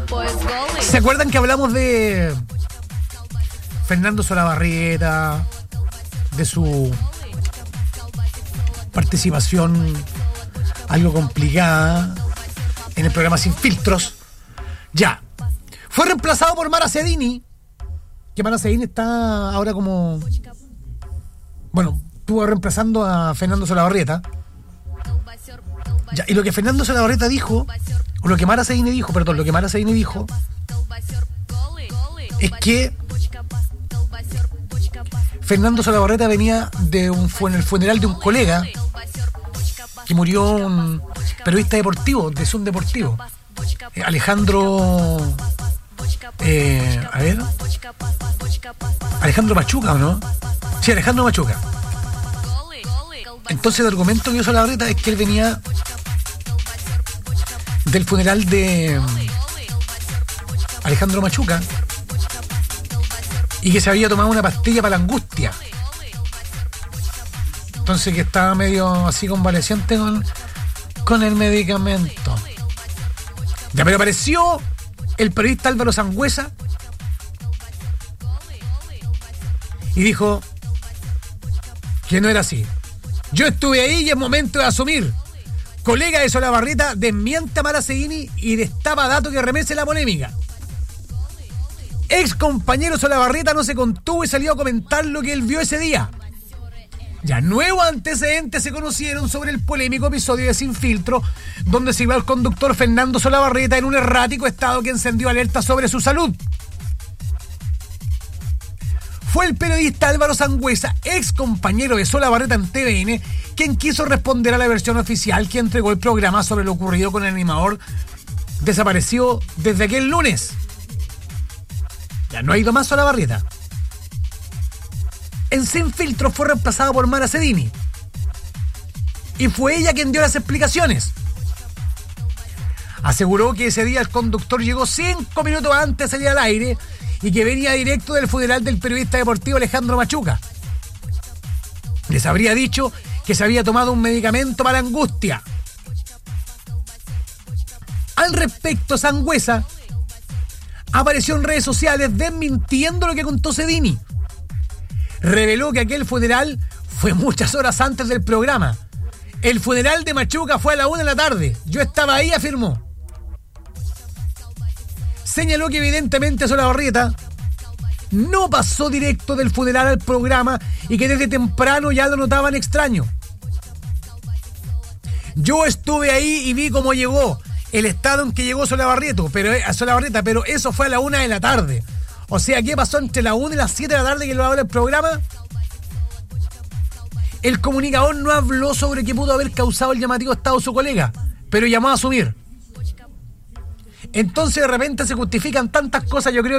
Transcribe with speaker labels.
Speaker 1: ¿Se acuerdan que hablamos de Fernando Solabarrieta, de su participación algo complicada en el programa Sin Filtros? Ya. Fue reemplazado por Mara Sedini, que Mara Sedini está ahora como... Bueno, estuvo reemplazando a Fernando Solabarrieta. Ya, y lo que Fernando Solabarrieta dijo, o lo que Mara Sedini dijo, perdón, lo que Mara Sedini dijo, es que Fernando Solabarrieta venía de el funeral de un colega que murió, un periodista deportivo, de Zoom Deportivo, Alejandro Machuca, ¿o no? Sí, Alejandro Machuca. Entonces el argumento que dio Solabarrieta es que él venía del funeral de Alejandro Machuca y que se había tomado una pastilla para la angustia. Entonces que estaba medio así convaleciente con el medicamento. Ya, pero apareció el periodista Álvaro Sangüesa y dijo que no era así. Yo estuve ahí y es momento de asumir. Colega de Solabarrieta desmiente a Mara Sedini y destapa datos que remece la polémica. Ex compañero Solabarrieta no se contuvo y salió a comentar lo que él vio ese día. Ya nuevos antecedentes se conocieron sobre el polémico episodio de Sin Filtro, donde se iba el conductor Fernando Solabarrieta en un errático estado que encendió alerta sobre su salud. Fue el periodista Álvaro Sangüesa, ex compañero de Solabarrieta en TVN, quien quiso responder a la versión oficial que entregó el programa sobre lo ocurrido con el animador desaparecido desde aquel lunes. Ya no ha ido más Solabarrieta. En Sin Filtro fue reemplazado por Mara Sedini y fue ella quien dio las explicaciones. Aseguró que ese día el conductor llegó 5 minutos antes de salir al aire y que venía directo del funeral del periodista deportivo Alejandro Machuca. Les habría dicho que se había tomado un medicamento para la angustia. Al respecto, Sangüesa apareció en redes sociales desmintiendo lo que contó Sedini. Reveló que aquel funeral fue muchas horas antes del programa. El funeral de Machuca fue a la 1 de la tarde. Yo estaba ahí, afirmó. Señaló que evidentemente Solabarrieta no pasó directo del funeral al programa y que desde temprano ya lo notaban extraño. Yo estuve ahí y vi cómo llegó, el estado en que llegó Solabarrieta, pero eso fue a la 1 de la tarde. O sea, ¿qué pasó entre la 1 y las 7 de la tarde que lo habla el programa? El comunicador no habló sobre qué pudo haber causado el llamativo estado de su colega, pero llamó a asumir. Entonces de repente se justifican tantas cosas, yo creo